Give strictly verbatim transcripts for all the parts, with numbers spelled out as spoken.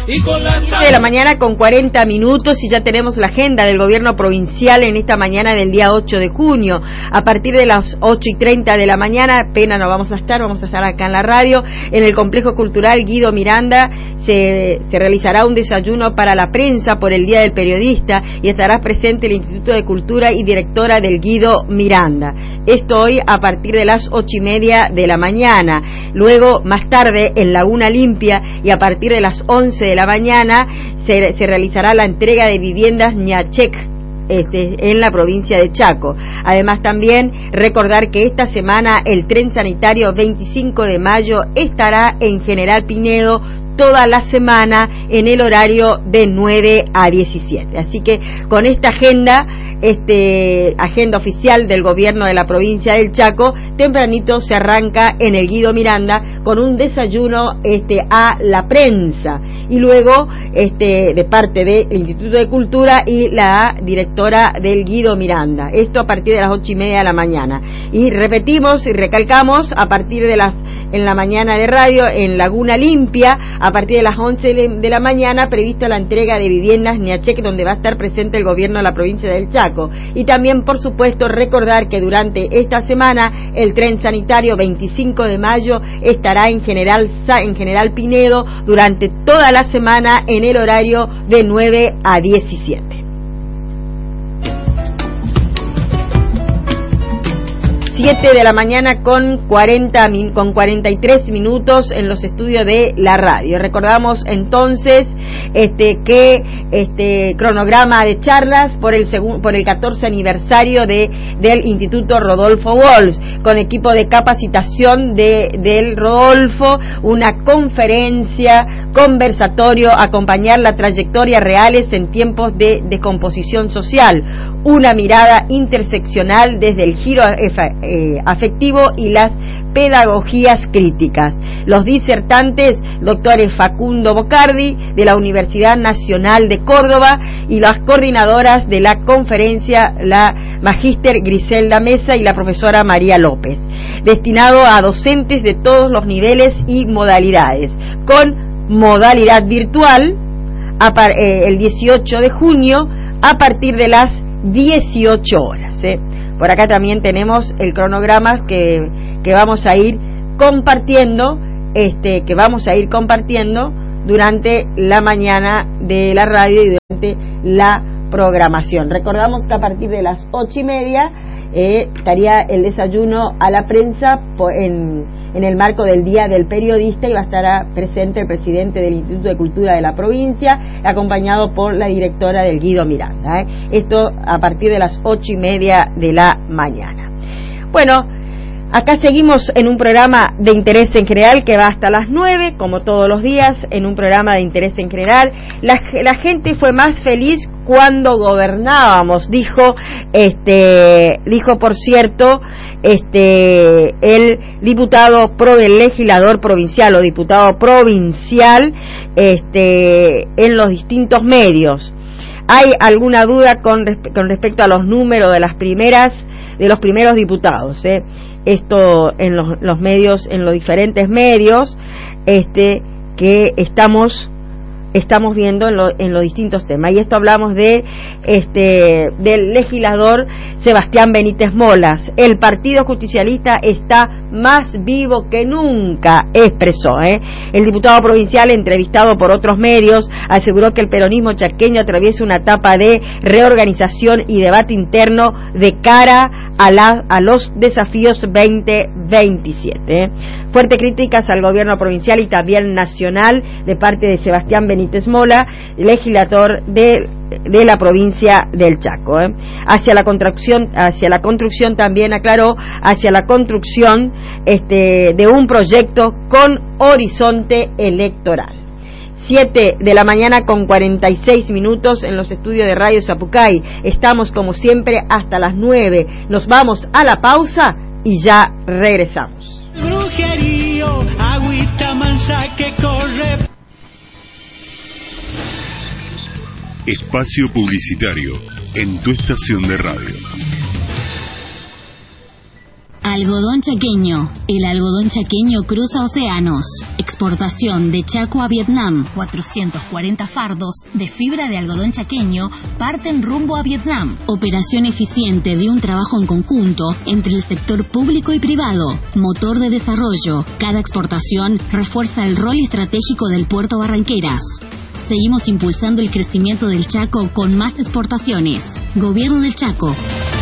de la mañana con cuarenta minutos y ya tenemos la agenda del gobierno provincial en esta mañana del día ocho de junio. A partir de las ocho y treinta de la mañana, pena no vamos a estar, vamos a estar acá en la radio, en el Complejo Cultural Guido Miranda, se, se realizará un desayuno para la prensa por el Día del Periodista y estará presente el Instituto de Cultura y directora del Guido Miranda. Esto hoy a partir de las ocho y media de la mañana. Luego, más tarde, en Laguna Limpia y a partir de las once de la mañana se, se realizará la entrega de viviendas Ñachec este, en la provincia de Chaco. Además, también recordar que esta semana el tren sanitario veinticinco de mayo estará en General Pinedo toda la semana en el horario de nueve a diecisiete. Así que con esta agenda, este agenda oficial del gobierno de la provincia del Chaco, tempranito se arranca en el Guido Miranda con un desayuno este a la prensa y luego este de parte del Instituto de Cultura y la directora del Guido Miranda. Esto a partir de las ocho y media de la mañana. Y repetimos y recalcamos a partir de las en la mañana de radio en Laguna Limpia, a partir de las once de la mañana, prevista la entrega de viviendas Ñachec, donde va a estar presente el gobierno de la provincia del Chaco. Y también, por supuesto, recordar que durante esta semana el tren sanitario veinticinco de mayo estará en General, en General Pinedo durante toda la semana en el horario de nueve a diecisiete. siete de la mañana con cuarenta con cuarenta y tres minutos en los estudios de la radio. Recordamos entonces este que este cronograma de charlas por el segun, por el catorce aniversario de del Instituto Rodolfo Walsh, con equipo de capacitación de del Rodolfo, una conferencia, conversatorio, acompañar la trayectoria reales en tiempos de descomposición social, una mirada interseccional desde el giro eh, afectivo y las pedagogías críticas. Los disertantes, doctores Facundo Bocardi, de la Universidad Nacional de Córdoba, y las coordinadoras de la conferencia, la magíster Griselda Mesa y la profesora María López, destinado a docentes de todos los niveles y modalidades, con modalidad virtual a par, eh, el dieciocho de junio a partir de las dieciocho horas. ¿eh? Por acá también tenemos el cronograma que, que vamos a ir compartiendo, este, que vamos a ir compartiendo durante la mañana de la radio y durante la programación. Recordamos que a partir de las ocho y media eh, estaría el desayuno a la prensa en, en el marco del Día del Periodista, y va a estar presente el presidente del Instituto de Cultura de la provincia, acompañado por la directora del Guido Miranda. ¿eh? Esto a partir de las ocho y media de la mañana. Bueno, acá seguimos en un programa de interés en general que va hasta las nueve, como todos los días, en un programa de interés en general. La, la gente fue más feliz cuando gobernábamos, dijo, este, dijo por cierto, este, el diputado pro, el legislador provincial o diputado provincial, este, en los distintos medios. ¿Hay alguna duda con, con respecto a los números de las primeras, de los primeros diputados? ¿eh? Esto en los, los medios, en los diferentes medios, este, que estamos estamos viendo en, lo, en los distintos temas. Y esto hablamos de este del legislador Sebastián Benítez Molas. El Partido Justicialista está más vivo que nunca, expresó. ¿eh? El diputado provincial, entrevistado por otros medios, aseguró que el peronismo chaqueño atraviesa una etapa de reorganización y debate interno de cara a, la, a los desafíos veinte veintisiete. ¿eh? Fuertes críticas al gobierno provincial y también nacional de parte de Sebastián Benítez Mola, legislador de, de la provincia del Chaco. ¿eh? Hacia la construcción, hacia la construcción también aclaró, hacia la construcción este, de un proyecto con horizonte electoral. siete de la mañana con cuarenta y seis minutos en los estudios de Radio Zapucay. Estamos como siempre hasta las nueve. Nos vamos a la pausa y ya regresamos. Brujerío, agüita mansa que corre. Espacio publicitario en tu estación de radio. Algodón chaqueño. El algodón chaqueño cruza océanos. Exportación de Chaco a Vietnam. cuatrocientos cuarenta fardos de fibra de algodón chaqueño parten rumbo a Vietnam. Operación eficiente de un trabajo en conjunto entre el sector público y privado. Motor de desarrollo. Cada exportación refuerza el rol estratégico del puerto Barranqueras. Seguimos impulsando el crecimiento del Chaco con más exportaciones. Gobierno del Chaco.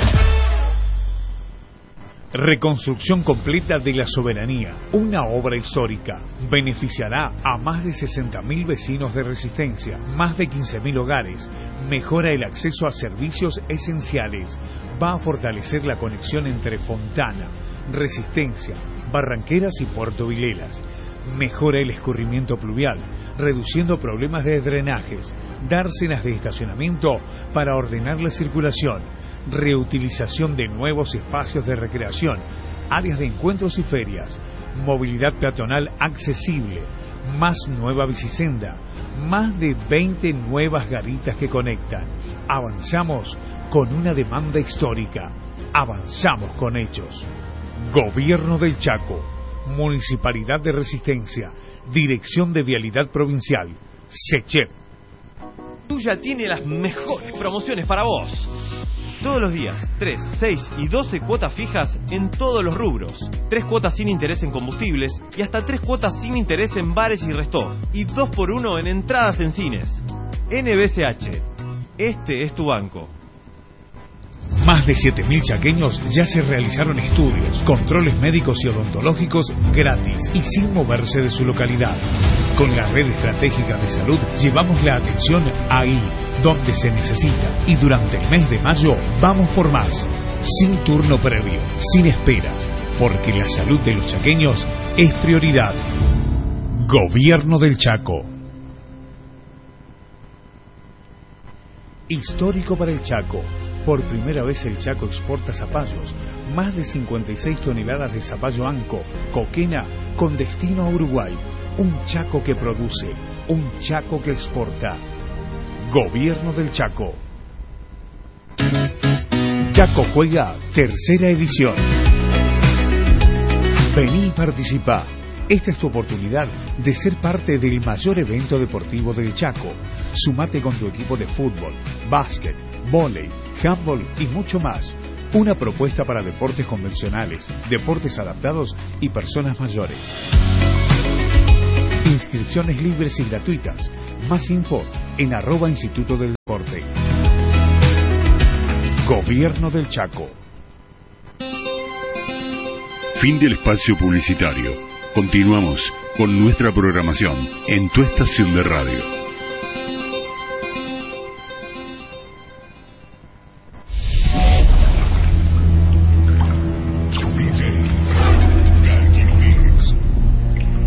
Reconstrucción completa de la Soberanía, una obra histórica. Beneficiará a más de sesenta mil vecinos de Resistencia, más de quince mil hogares. Mejora el acceso a servicios esenciales. Va a fortalecer la conexión entre Fontana, Resistencia, Barranqueras y Puerto Vilelas. Mejora el escurrimiento pluvial, reduciendo problemas de drenajes. Dársenas de estacionamiento para ordenar la circulación. Reutilización de nuevos espacios de recreación, áreas de encuentros y ferias, movilidad peatonal accesible, más nueva bicisenda, más de veinte nuevas garitas que conectan. Avanzamos con una demanda histórica, avanzamos con hechos. Gobierno del Chaco, Municipalidad de Resistencia, Dirección de Vialidad Provincial, SECHEP. Tuya tiene las mejores promociones para vos. Todos los días, tres, seis y doce cuotas fijas en todos los rubros. tres cuotas sin interés en combustibles y hasta tres cuotas sin interés en bares y resto. Y dos por uno en entradas en cines. N B C H. Este es tu banco. Más de siete mil chaqueños ya se realizaron estudios, controles médicos y odontológicos gratis y sin moverse de su localidad. Con la red estratégica de salud llevamos la atención ahí, donde se necesita. Y durante el mes de mayo vamos por más, sin turno previo, sin esperas, porque la salud de los chaqueños es prioridad. Gobierno del Chaco. Histórico para el Chaco. Por primera vez el Chaco exporta zapallos, más de cincuenta y seis toneladas de zapallo anco, coquena, con destino a Uruguay. Un Chaco que produce, un Chaco que exporta. Gobierno del Chaco. Chaco Juega, tercera edición. Vení y participa. Esta es tu oportunidad de ser parte del mayor evento deportivo del Chaco. Sumate con tu equipo de fútbol, básquet, vóley, handball y mucho más. Una propuesta para deportes convencionales, deportes adaptados y personas mayores. Inscripciones libres y gratuitas. Más info en arroba Instituto del Deporte. Gobierno del Chaco. Fin del espacio publicitario. Continuamos con nuestra programación en tu estación de radio.